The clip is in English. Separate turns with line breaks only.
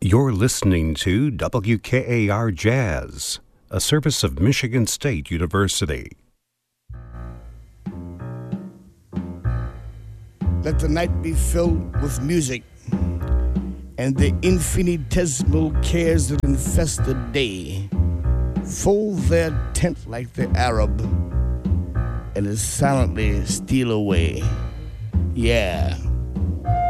You're listening to WKAR Jazz, a service of Michigan State University.
Let the night be filled with music and the infinitesimal cares that infest the day fold their tent like the Arab and as silently steal away. Yeah.